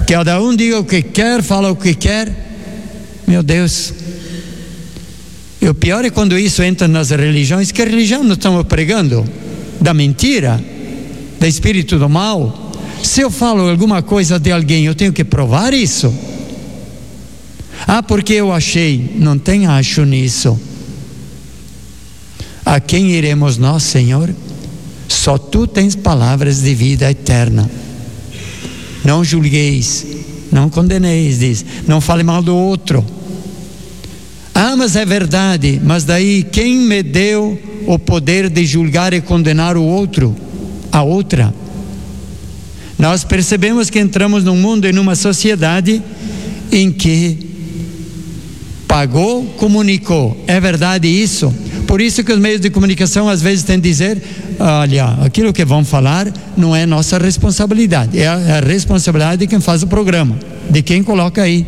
Cada um diga o que quer, fala o que quer. Meu Deus. E o pior é quando isso entra nas religiões. Que religião nós estamos pregando? Da mentira? Do espírito do mal? Se eu falo alguma coisa de alguém, eu tenho que provar isso? Porque eu achei. Não tem acho nisso. A quem iremos nós, Senhor? Só tu tens palavras de vida eterna. Não julgueis, não condeneis, diz. Não fale mal do outro. Mas é verdade. Mas daí, quem me deu o poder de julgar e condenar o outro? A outra. Nós percebemos que entramos num mundo e numa sociedade em que pagou, comunicou. É verdade isso? Por isso que os meios de comunicação às vezes têm de dizer: olha, aquilo que vão falar não é nossa responsabilidade, é a responsabilidade de quem faz o programa, de quem coloca aí.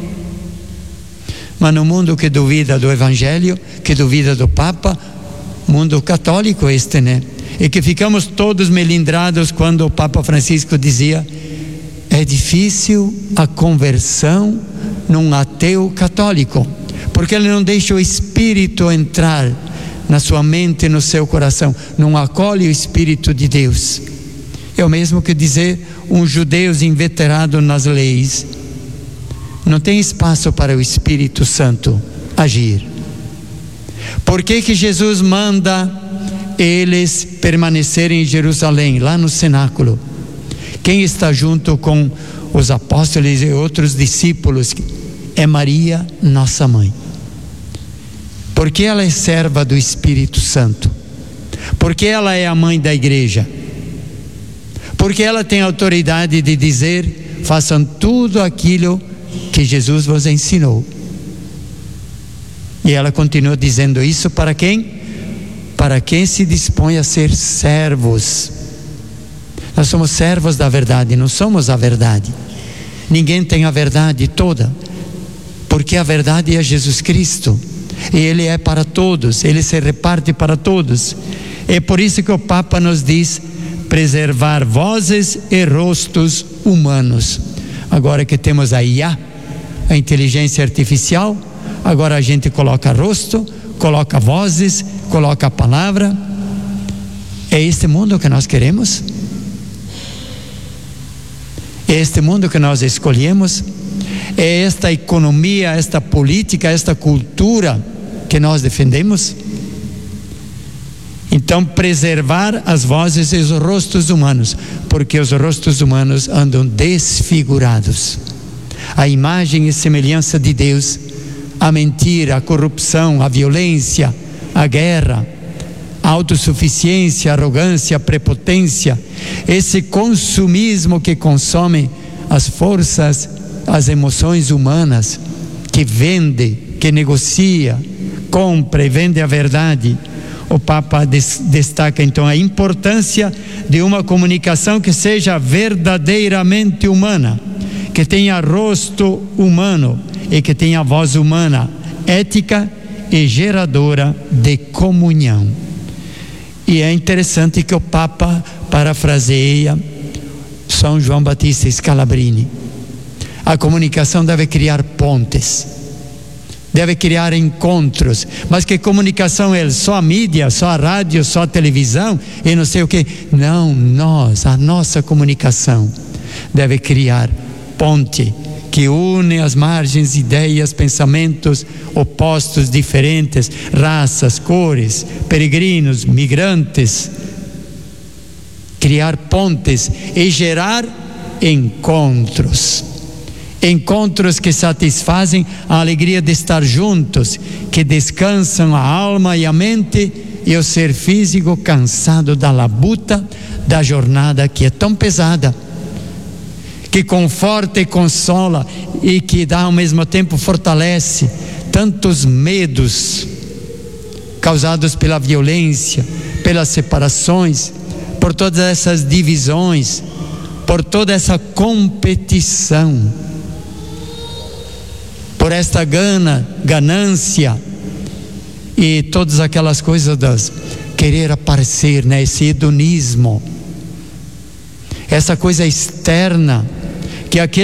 Mas no mundo que duvida do Evangelho, que duvida do Papa, mundo católico este, né? E que ficamos todos melindrados quando o Papa Francisco dizia: é difícil a conversão num ateu católico, porque ele não deixa o Espírito entrar na sua mente e no seu coração, não acolhe o Espírito de Deus. É o mesmo que dizer um judeu inveterado nas leis. Não tem espaço para o Espírito Santo agir. Por que Jesus manda eles permanecerem em Jerusalém, lá no cenáculo? Quem está junto com os apóstolos e outros discípulos é Maria, nossa mãe. Porque ela é serva do Espírito Santo. Porque ela é a mãe da igreja. Porque ela tem autoridade de dizer: façam tudo aquilo que Jesus vos ensinou. E ela continua dizendo isso para quem? Para quem se dispõe a ser servos. Nós somos servos da verdade, não somos a verdade. Ninguém tem a verdade toda, porque a verdade é Jesus Cristo, e Ele é para todos, Ele se reparte para todos. É por isso que o Papa nos diz: preservar vozes e rostos humanos. Agora que temos a IA, a inteligência artificial, agora a gente coloca rosto, coloca vozes, coloca a palavra. É este mundo que nós queremos? É este mundo que nós escolhemos? É esta economia, esta política, esta cultura que nós defendemos? Então, preservar as vozes e os rostos humanos, porque os rostos humanos andam desfigurados. A imagem e semelhança de Deus, a mentira, a corrupção, a violência, a guerra, a autossuficiência, a arrogância, a prepotência, esse consumismo que consome as forças, as emoções humanas, que vende, que negocia, compra e vende a verdade. O Papa destaca então a importância de uma comunicação que seja verdadeiramente humana, que tenha rosto humano e que tenha voz humana, ética e geradora de comunhão. E é interessante que o Papa parafraseia São João Batista Scalabrini. A comunicação deve criar pontes, deve criar encontros. Mas que comunicação é? Só a mídia, só a rádio, só a televisão e não sei o que? Não, a nossa comunicação deve criar ponte que une as margens, ideias, pensamentos opostos, diferentes, raças, cores, peregrinos, migrantes. Criar pontes e gerar encontros. Encontros que satisfazem a alegria de estar juntos, que descansam a alma e a mente e o ser físico cansado da labuta da jornada que é tão pesada, que conforta e consola e que dá ao mesmo tempo fortalece tantos medos causados pela violência, pelas separações, por todas essas divisões, por toda essa competição, por esta ganância e todas aquelas coisas das querer aparecer, né? Esse hedonismo, essa coisa externa, que aquele